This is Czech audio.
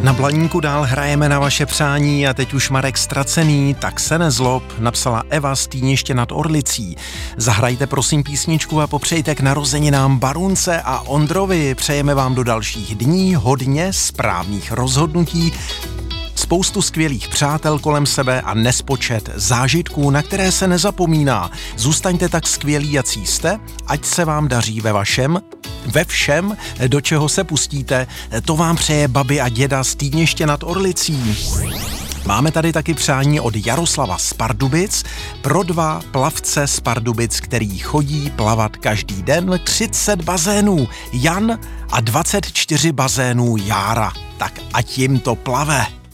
Na Blaníku dál hrajeme na vaše přání a teď už Marek ztracený, tak se nezlob, napsala Eva z Týniště nad Orlicí. Zahrajte prosím písničku a popřejte k narozeninám Barunce a Ondrovi. Přejeme vám do dalších dní hodně správných rozhodnutí, spoustu skvělých přátel kolem sebe a nespočet zážitků, na které se nezapomíná. Zůstaňte tak skvělí, jací jste, ať se vám daří ve všem, do čeho se pustíte. To vám přeje babi a děda z Týniště nad Orlicí. Máme tady taky přání od Jaroslava z Pardubic pro 2 plavce z Pardubic, který chodí plavat každý den, 30 bazénů Jan a 24 bazénů Jára. Tak ať jim to plave.